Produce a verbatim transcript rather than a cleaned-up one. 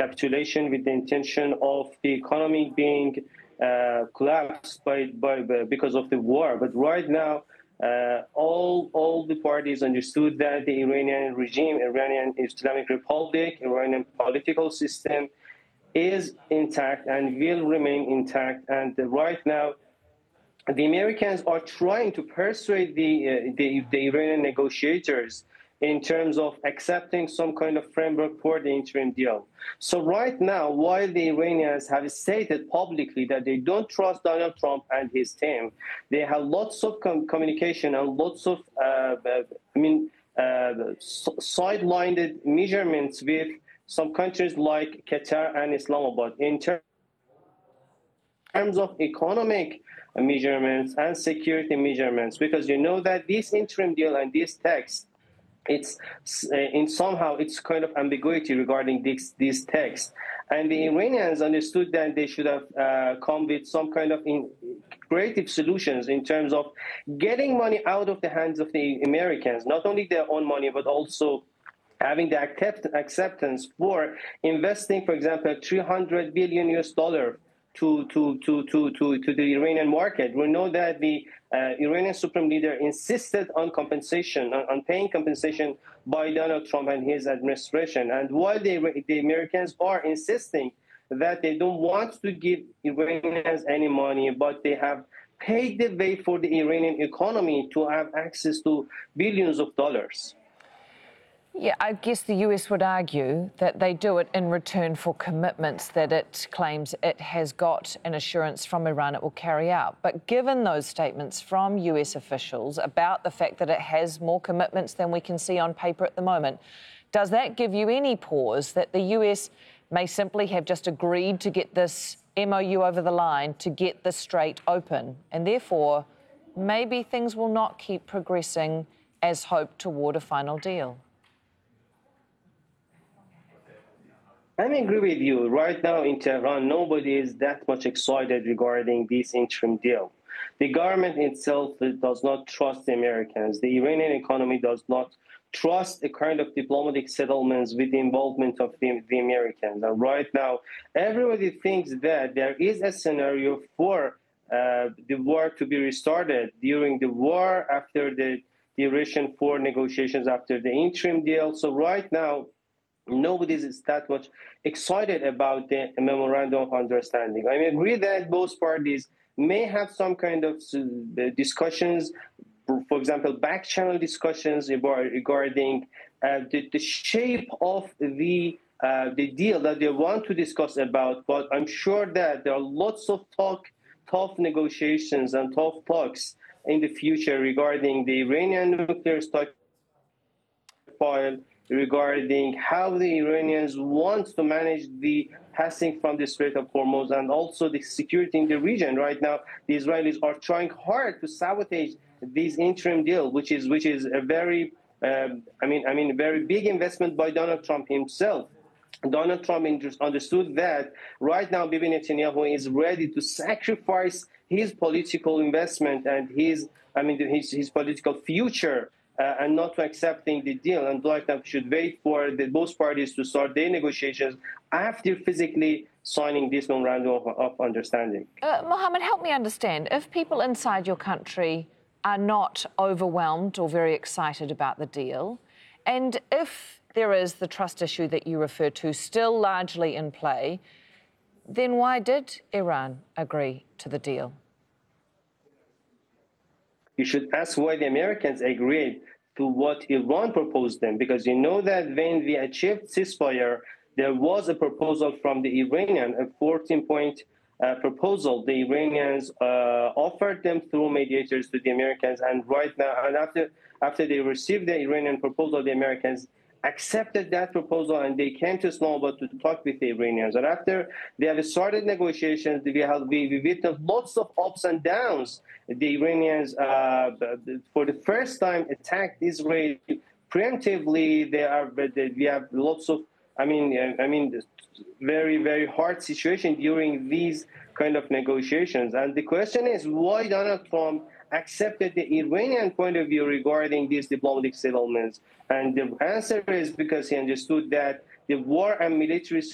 capitulation with the intention of the economy being uh, collapsed by, by, by because of the war. But right now, uh, all all the parties understood that the Iranian regime, Iranian Islamic Republic, Iranian political system is intact and will remain intact. And right now, the Americans are trying to persuade the, uh, the, the Iranian negotiators in terms of accepting some kind of framework for the interim deal. So right now, while the Iranians have stated publicly that they don't trust Donald Trump and his team, they have lots of com communication and lots of, uh, I mean, uh, sidelined measurements with some countries like Qatar and Islamabad in ter terms of economic measurements and security measurements, because you know that this interim deal and this text, it's uh, in somehow it's kind of ambiguity regarding this this text, and the Iranians understood that they should have uh, come with some kind of in creative solutions in terms of getting money out of the hands of the Americans, not only their own money but also having the accept acceptance for investing, for example, three hundred billion U S dollar to to to to to to the Iranian market. We know that the uh, Iranian supreme leader insisted on compensation, on, on paying compensation by Donald Trump and his administration. And while the, the Americans are insisting that they don't want to give Iranians any money, but they have paid the way for the Iranian economy to have access to billions of dollars. Yeah, I guess the U S would argue that they do it in return for commitments that it claims it has got an assurance from Iran it will carry out. But given those statements from U S officials about the fact that it has more commitments than we can see on paper at the moment, does that give you any pause that the U S may simply have just agreed to get this M O U over the line to get the Strait open, and therefore maybe things will not keep progressing as hoped toward a final deal? I agree with you. Right now in Tehran, nobody is that much excited regarding this interim deal. The government itself does not trust the Americans. The Iranian economy does not trust a kind of diplomatic settlements with the involvement of the, the Americans. And right now, everybody thinks that there is a scenario for uh, the war to be restarted during the war, after the duration for negotiations, after the interim deal. So right now, nobody is that much excited about the memorandum of understanding. I agree that both parties may have some kind of discussions, for example, back channel discussions regarding uh, the, the shape of the uh, the deal that they want to discuss about. But I'm sure that there are lots of talk, tough negotiations and tough talks in the future regarding the Iranian nuclear stockpile, regarding how the Iranians want to manage the passing from the Strait of Hormuz and also the security in the region. Right now, the Israelis are trying hard to sabotage this interim deal, which is which is a very, um, I mean, I mean, very big investment by Donald Trump himself. Donald Trump understood that right now Bibi Netanyahu is ready to sacrifice his political investment and his, I mean, his, his political future uh, and not to accepting the deal. And Donald Trump should wait for the, both parties to start their negotiations after physically signing this memorandum of, of understanding. Uh, Mohammed, help me understand. If people inside your country are not overwhelmed or very excited about the deal, and if there is the trust issue that you refer to still largely in play, then why did Iran agree to the deal? You should ask why the Americans agreed to what Iran proposed them, because you know that when we achieved ceasefire, there was a proposal from the Iranian, a fourteen-point uh, proposal. The Iranians uh, offered them through mediators to the Americans, and right now, and after after they received the Iranian proposal, the Americans accepted that proposal and they came to Islamabad to talk with the Iranians. And after they have started negotiations, we have we, we witnessed lots of ups and downs. The Iranians, uh, for the first time, attacked Israel preemptively. They are we have lots of, I mean, I mean, very very hard situation during these kind of negotiations. And the question is, why Donald Trump accepted the Iranian point of view regarding these diplomatic settlements? And the answer is because he understood that the war and military